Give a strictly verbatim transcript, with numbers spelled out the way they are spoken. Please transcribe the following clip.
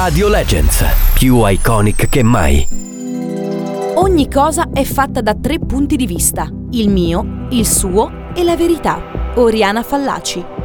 Radio Legends, più iconic che mai. Ogni cosa è fatta da tre punti di vista: il mio, il suo e la verità. Oriana Fallaci.